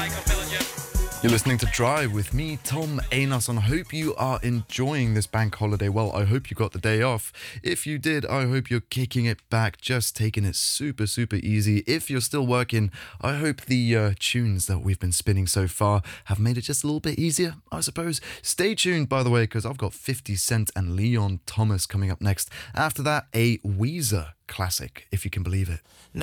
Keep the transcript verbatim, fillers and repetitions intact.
You're listening to Drive with me, Tom Ainason. I hope you are enjoying this bank holiday. Well, I hope you got the day off. If you did, I hope you're kicking it back, just taking it super, super easy. If you're still working, I hope the uh, tunes that we've been spinning so far have made it just a little bit easier, I suppose. Stay tuned, by the way, because I've got fifty Cent and Leon Thomas coming up next. After that, a Weezer classic, if you can believe it.